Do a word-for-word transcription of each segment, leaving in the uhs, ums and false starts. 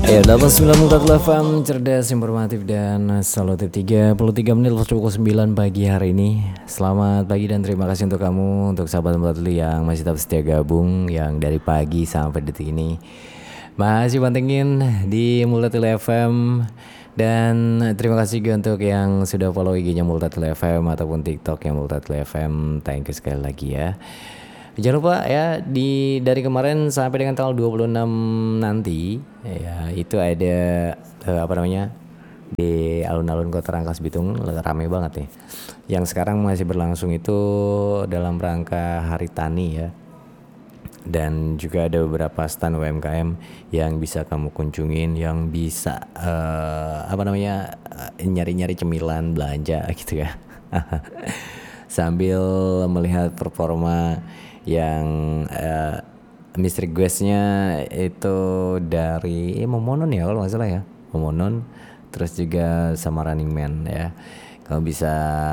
Ya, delapan puluh sembilan Multat F M, cerdas, informatif, dan solutif. Tiga puluh tiga menit pukul sembilan pagi hari ini. Selamat pagi dan terima kasih untuk kamu, untuk sahabat Multat yang masih tetap setia gabung, yang dari pagi sampai detik ini masih pantengin di Multat F M. Dan terima kasih juga untuk yang sudah follow I G-nya Multat F M ataupun TikTok-nya Multat F M. Thank you sekali lagi ya. Jangan lupa ya, di dari kemarin sampai dengan tanggal dua puluh enam nanti ya, itu ada eh, apa namanya, di alun-alun Kota Rangkas Bitung rame banget nih. Yang sekarang masih berlangsung itu dalam rangka Hari Tani ya. Dan juga ada beberapa stand U M K M yang bisa kamu kunjungin, yang bisa eh, apa namanya, eh, nyari-nyari cemilan belanja gitu ya. Sambil melihat performa yang uh, Mystery Guest-nya itu dari eh, Momonon ya kalau nggak salah ya, Momonon, terus juga sama Running Man ya. Kamu bisa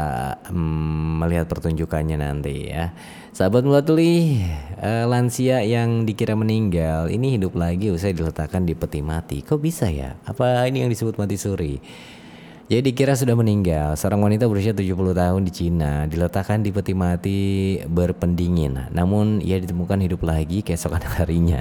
um, melihat pertunjukannya nanti ya. Sahabat Mulatuli, uh, lansia yang dikira meninggal ini hidup lagi usai diletakkan di peti mati. Kok bisa ya? Apa ini yang disebut mati suri? Jadi dikira sudah meninggal, seorang wanita berusia tujuh puluh tahun di Cina diletakkan di peti mati berpendingin. Namun ia ditemukan hidup lagi keesokan harinya.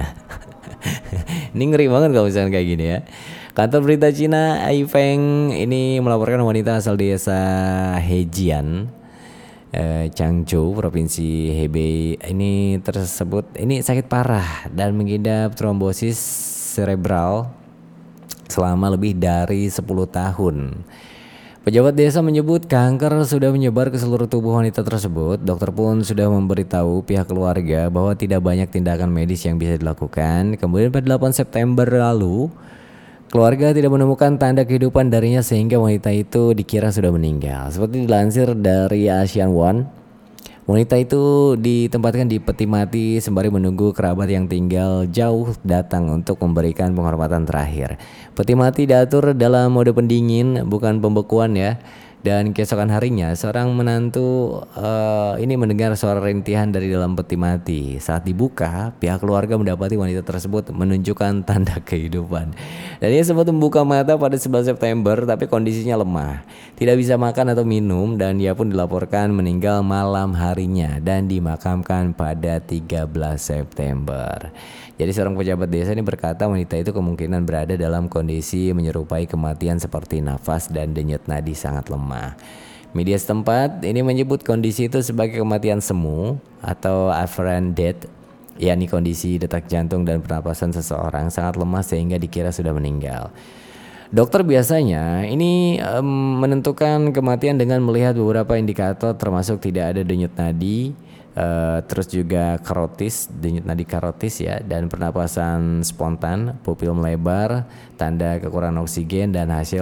Ini ngeri banget kalau misalnya kayak gini ya. Kantor berita Cina Aifeng ini melaporkan wanita asal desa Hejian, eh, Changzhou, Provinsi Hebei ini tersebut ini sakit parah dan mengidap trombosis cerebral selama lebih dari sepuluh tahun. Pejabat desa menyebut kanker sudah menyebar ke seluruh tubuh wanita tersebut. Dokter pun sudah memberitahu pihak keluarga bahwa tidak banyak tindakan medis yang bisa dilakukan. Kemudian pada delapan September lalu, keluarga tidak menemukan tanda kehidupan darinya sehingga wanita itu dikira sudah meninggal. Seperti dilansir dari Asian One, wanita itu ditempatkan di peti mati sembari menunggu kerabat yang tinggal jauh datang untuk memberikan penghormatan terakhir. Peti mati diatur dalam mode pendingin, bukan pembekuan ya. Dan keesokan harinya seorang menantu uh, ini mendengar suara rintihan dari dalam peti mati. Saat dibuka, pihak keluarga mendapati wanita tersebut menunjukkan tanda kehidupan. Dan ia sempat membuka mata pada sebelas September, tapi kondisinya lemah, tidak bisa makan atau minum, dan ia pun dilaporkan meninggal malam harinya dan dimakamkan pada tiga belas September. Jadi seorang pejabat desa ini berkata wanita itu kemungkinan berada dalam kondisi menyerupai kematian seperti nafas dan denyut nadi sangat lemah. Media setempat ini menyebut kondisi itu sebagai kematian semu atau afferent death, yakni kondisi detak jantung dan pernapasan seseorang sangat lemah sehingga dikira sudah meninggal. Dokter biasanya ini um, menentukan kematian dengan melihat beberapa indikator termasuk tidak ada denyut nadi, uh, terus juga karotis, denyut nadi karotis ya, dan pernapasan spontan, pupil melebar, tanda kekurangan oksigen, dan hasil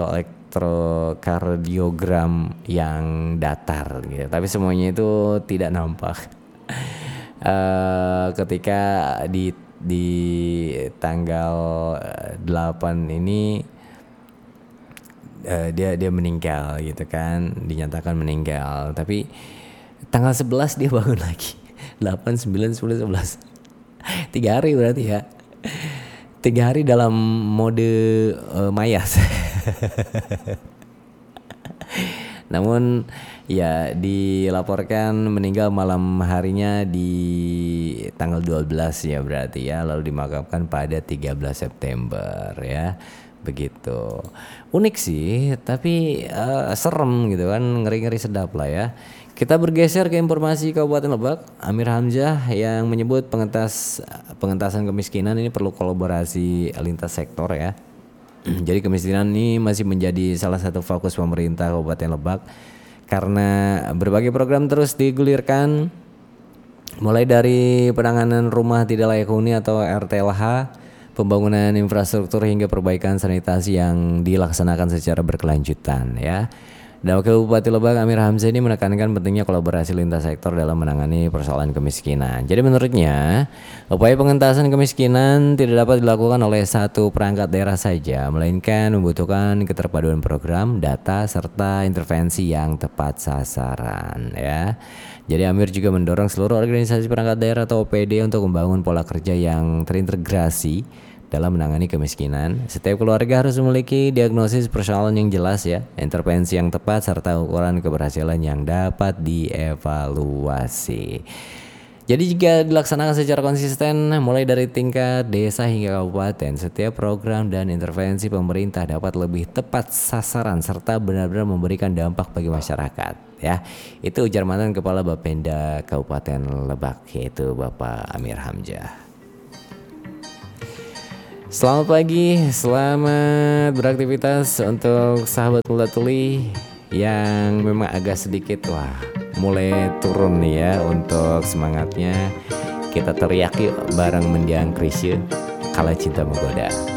elektrokardiogram yang datar gitu. Tapi semuanya itu tidak nampak. uh, ketika di di tanggal delapan ini Uh, dia dia meninggal gitu kan, dinyatakan meninggal. Tapi tanggal sebelas dia bangun lagi. delapan, sembilan, sepuluh, sebelas. Tiga hari berarti ya. Tiga hari dalam mode uh, mayas. Namun ya dilaporkan meninggal malam harinya di tanggal dua belas ya berarti ya, lalu dimakamkan pada tiga belas September ya. Begitu. Unik sih, tapi uh, serem gitu kan, ngeri-ngeri sedap lah ya. Kita bergeser ke informasi Kabupaten Lebak. Amir Hamzah yang menyebut pengentas pengentasan kemiskinan ini perlu kolaborasi lintas sektor ya. Jadi kemiskinan ini masih menjadi salah satu fokus pemerintah Kabupaten Lebak karena berbagai program terus digulirkan, mulai dari penanganan rumah tidak layak huni atau R T L H, pembangunan infrastruktur hingga perbaikan sanitasi yang dilaksanakan secara berkelanjutan ya. Dan Wakil Bupati Lebak Amir Hamzah ini menekankan pentingnya kolaborasi lintas sektor dalam menangani persoalan kemiskinan. Jadi menurutnya, upaya pengentasan kemiskinan tidak dapat dilakukan oleh satu perangkat daerah saja, melainkan membutuhkan keterpaduan program, data, serta intervensi yang tepat sasaran ya. Jadi Amir juga mendorong seluruh organisasi perangkat daerah atau O P D untuk membangun pola kerja yang terintegrasi dalam menangani kemiskinan. Setiap keluarga harus memiliki diagnosis persoalan yang jelas ya, intervensi yang tepat, serta ukuran keberhasilan yang dapat dievaluasi. Jadi jika dilaksanakan secara konsisten mulai dari tingkat desa hingga kabupaten, setiap program dan intervensi pemerintah dapat lebih tepat sasaran serta benar-benar memberikan dampak bagi masyarakat ya. Itu ujar mantan Kepala Bapenda Kabupaten Lebak, yaitu Bapak Amir Hamzah. Selamat pagi, selamat beraktivitas untuk sahabat Muda Tuli yang memang agak sedikit wah mulai turun nih ya untuk semangatnya. Kita teriak yuk bareng mendiang Krisye, Kala Cinta Menggoda.